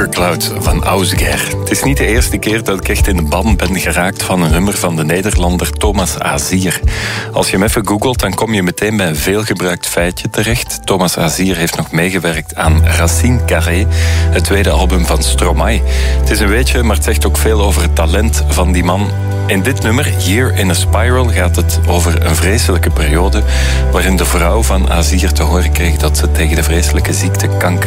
Sugarcloud van Ausger. Het is niet de eerste keer dat ik echt in de ban ben geraakt van een nummer van de Nederlander Thomas Azier. Als je hem even googelt, dan kom je meteen bij een veelgebruikt feitje terecht. Thomas Azier heeft nog meegewerkt aan Racine Carré, het tweede album van Stromae. Het is een weetje, maar het zegt ook veel over het talent van die man. In dit nummer, Year in a Spiral, gaat het over een vreselijke periode waarin de vrouw van Azier te horen kreeg dat ze tegen de vreselijke ziekte kanker